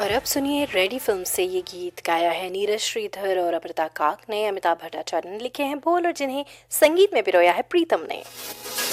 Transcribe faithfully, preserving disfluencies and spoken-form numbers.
और अब सुनिए रेडी फिल्म से ये गीत गाया है नीरज श्रीधर और अमृता काक ने, अमिताभ भट्टाचार्य ने लिखे हैं बोल और जिन्हें संगीत में पिरोया है प्रीतम ने।